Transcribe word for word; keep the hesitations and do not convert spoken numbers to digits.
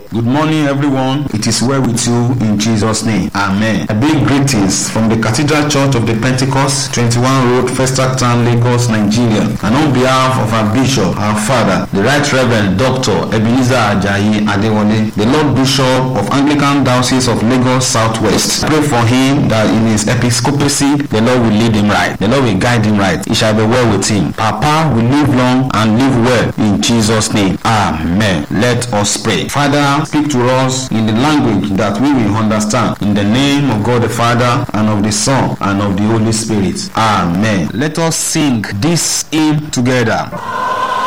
Good morning, everyone. It is well with you in Jesus' name. Amen. A big greetings from the Cathedral Church of the Pentecost, twenty-one Road, Festac Town, Lagos, Nigeria. And on behalf of our Bishop, our Father, the Right Reverend Doctor Ebenezer Ajayi Adewale, the Lord Bishop of Anglican Diocese of Lagos Southwest, pray for him that in his episcopacy, the Lord will lead him right. The Lord will guide him right. It shall be well with him. Papa will live long and live well in Jesus' name. Amen. Let us pray. Father, speak to us in the language that we will understand. In the name of God the Father, and of the Son, and of the Holy Spirit. Amen. Let us sing this hymn together.